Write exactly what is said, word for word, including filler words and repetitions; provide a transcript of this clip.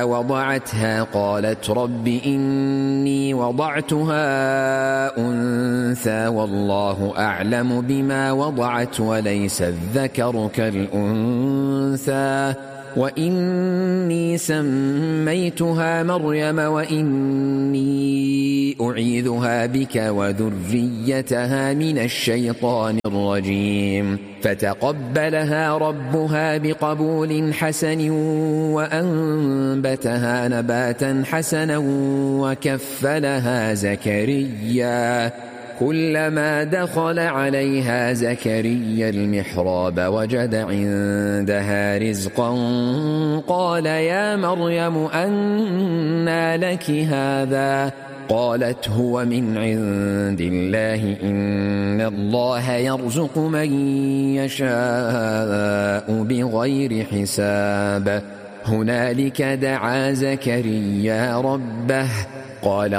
وضعتها قالت رب إني وضعتها أنثى والله أعلم بما وضعت وليس الذكر كالأنثى وإني سميتها مريم وإني أعيذها بك وذريتها من الشيطان الرجيم فتقبلها ربها بقبول حسن وأنبتها نباتا حسنا وكفلها زكريا كلما دخل عليها زكريا المحراب وجد عندها رزقا قال يا مريم أنى لك هذا قالت هو من عند الله إن الله يرزق من يشاء بغير حساب هنالك دعا زكريا ربه قال